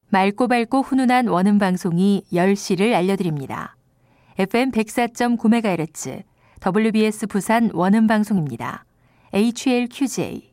맑고 밝고 훈훈한 원음 방송이 10시를 알려드립니다. FM 104.9MHz WBS 부산 원음 방송입니다. HLQJ